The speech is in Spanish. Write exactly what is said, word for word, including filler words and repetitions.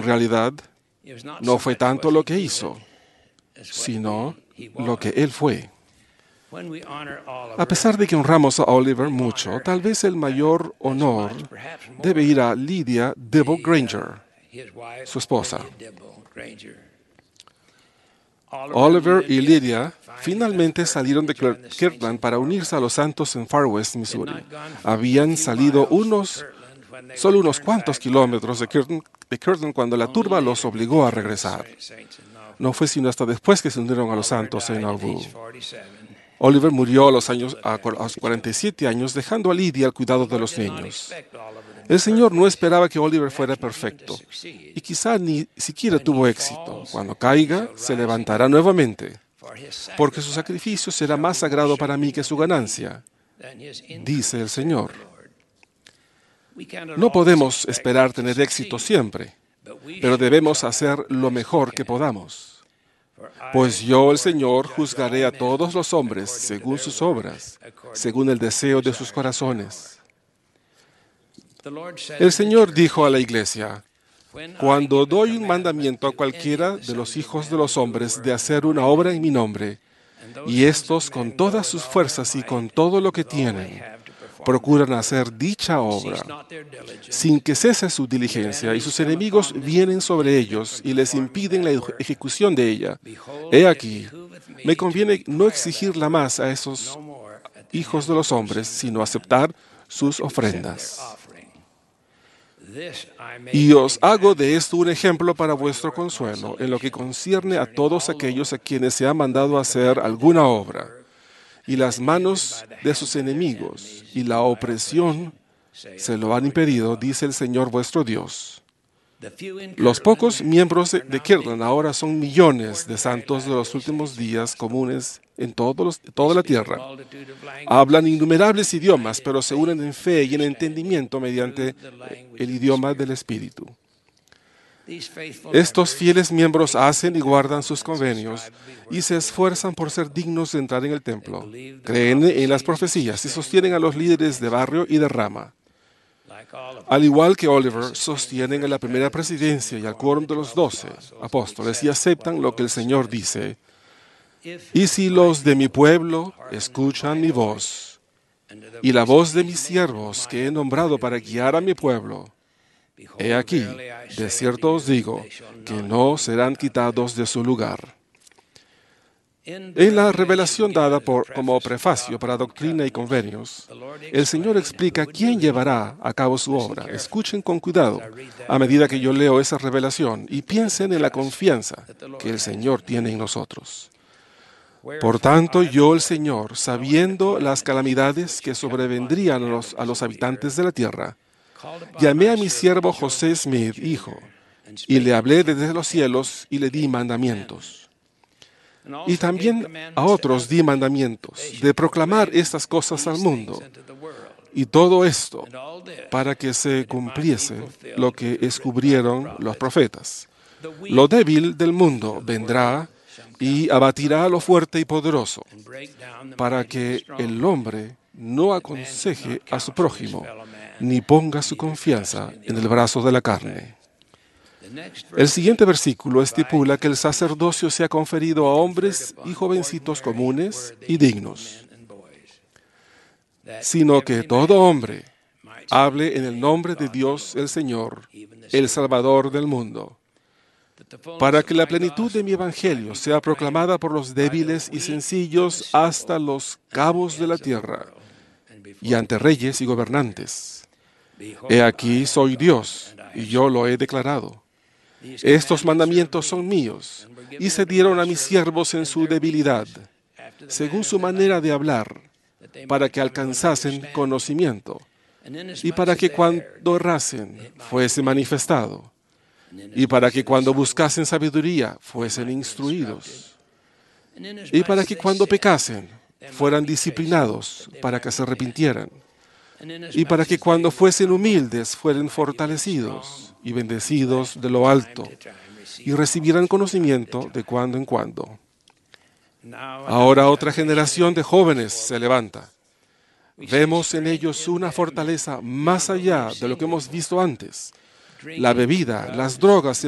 realidad, no fue tanto lo que hizo, sino lo que él fue. A pesar de que honramos a Oliver mucho, tal vez el mayor honor debe ir a Lydia Dibble Granger, su esposa. Oliver y Lydia finalmente salieron de Kirtland para unirse a los santos en Far West, Missouri. Habían salido unos, solo unos cuantos kilómetros de Kirtland, de Kirtland cuando la turba los obligó a regresar. No fue sino hasta después que se unieron a los santos en Nauvoo. Oliver murió a los, años, a los cuarenta y siete años, dejando a Lydia al cuidado de los niños. El Señor no esperaba que Oliver fuera perfecto, y quizá ni siquiera tuvo éxito. Cuando caiga, se levantará nuevamente, porque su sacrificio será más sagrado para mí que su ganancia, dice el Señor. No podemos esperar tener éxito siempre, pero debemos hacer lo mejor que podamos. Pues yo, el Señor, juzgaré a todos los hombres según sus obras, según el deseo de sus corazones. El Señor dijo a la iglesia: cuando doy un mandamiento a cualquiera de los hijos de los hombres de hacer una obra en mi nombre, y estos con todas sus fuerzas y con todo lo que tienen, procuran hacer dicha obra, sin que cese su diligencia, y sus enemigos vienen sobre ellos y les impiden la ejecución de ella. He aquí, me conviene no exigirla más a esos hijos de los hombres, sino aceptar sus ofrendas. Y os hago de esto un ejemplo para vuestro consuelo, en lo que concierne a todos aquellos a quienes se ha mandado hacer alguna obra. Y las manos de sus enemigos y la opresión se lo han impedido, dice el Señor vuestro Dios. Los pocos miembros de, de Kirtland ahora son millones de santos de los últimos días comunes en todos los, toda la tierra. Hablan innumerables idiomas, pero se unen en fe y en entendimiento mediante el idioma del Espíritu. Estos fieles miembros hacen y guardan sus convenios y se esfuerzan por ser dignos de entrar en el templo. Creen en las profecías y sostienen a los líderes de barrio y de rama. Al igual que Oliver, sostienen a la primera presidencia y al quórum de los doce apóstoles y aceptan lo que el Señor dice. Y si los de mi pueblo escuchan mi voz y la voz de mis siervos que he nombrado para guiar a mi pueblo, he aquí, de cierto os digo, que no serán quitados de su lugar. En la revelación dada por, como prefacio para Doctrina y Convenios, el Señor explica quién llevará a cabo su obra. Escuchen con cuidado a medida que yo leo esa revelación y piensen en la confianza que el Señor tiene en nosotros. Por tanto, yo, el Señor, sabiendo las calamidades que sobrevendrían a los, a los habitantes de la tierra, llamé a mi siervo José Smith, hijo, y le hablé desde los cielos y le di mandamientos. Y también a otros di mandamientos de proclamar estas cosas al mundo. Y todo esto para que se cumpliese lo que descubrieron los profetas. Lo débil del mundo vendrá y abatirá a lo fuerte y poderoso, para que el hombre no aconseje a su prójimo, ni ponga su confianza en el brazo de la carne. El siguiente versículo estipula que el sacerdocio sea conferido a hombres y jovencitos comunes y dignos, sino que todo hombre hable en el nombre de Dios el Señor, el Salvador del mundo, para que la plenitud de mi evangelio sea proclamada por los débiles y sencillos hasta los cabos de la tierra y ante reyes y gobernantes. He aquí soy Dios, y yo lo he declarado. Estos mandamientos son míos, y se dieron a mis siervos en su debilidad, según su manera de hablar, para que alcanzasen conocimiento, y para que cuando errasen fuese manifestado, y para que cuando buscasen sabiduría fuesen instruidos, y para que cuando pecasen fueran disciplinados, para que se arrepintieran, y para que cuando fuesen humildes fueran fortalecidos y bendecidos de lo alto, y recibieran conocimiento de cuando en cuando. Ahora otra generación de jóvenes se levanta. Vemos en ellos una fortaleza más allá de lo que hemos visto antes. La bebida, las drogas